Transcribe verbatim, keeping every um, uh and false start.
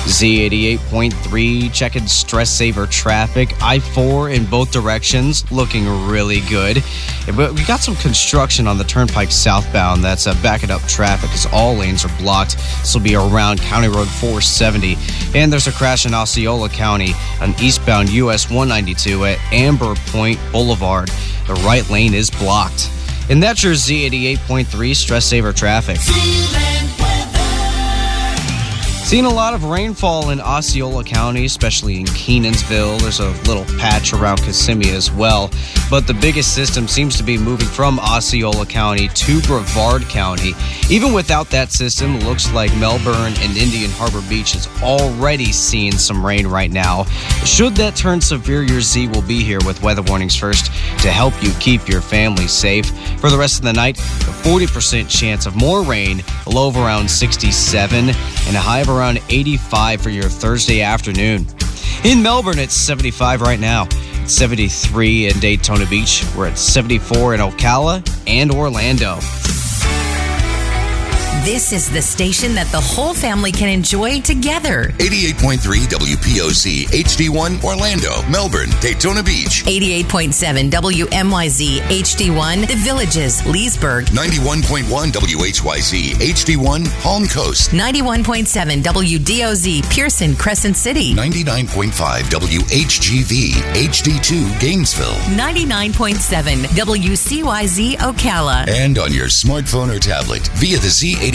Z eighty-eight point three, checking stress saver traffic. I four in both directions, looking really good. But we got some construction on the Turnpike southbound that's uh, backing up traffic as all lanes are blocked. This will be around County Road four seventy. And there's a crash in Osceola County on eastbound U S one ninety-two at Amber Point Boulevard. The right lane is blocked. And that's your Z eighty-eight point three stress saver traffic. Seen a lot of rainfall in Osceola County, especially in Kenansville. There's a little patch around Kissimmee as well. But the biggest system seems to be moving from Osceola County to Brevard County. Even without that system, it looks like Melbourne and Indian Harbor Beach is already seeing some rain right now. Should that turn severe, your Z will be here with weather warnings first to help you keep your family safe. For the rest of the night, a forty percent chance of more rain, a low of around sixty-seven, and a high of around eighty-five for your Thursday afternoon. In Melbourne, it's seventy-five right now. It's seventy-three in Daytona Beach. We're at seventy-four in Ocala and Orlando. This is the station that the whole family can enjoy together. eighty-eight point three W P O C H D one Orlando, Melbourne, Daytona Beach. eighty-eight point seven W M Y Z H D one The Villages, Leesburg. ninety-one point one W H Y Z H D one Palm Coast. ninety-one point seven W D O Z Pearson, Crescent City. ninety-nine point five W H G V H D two Gainesville. ninety-nine point seven W C Y Z Ocala. And on your smartphone or tablet via the Z eighty-eight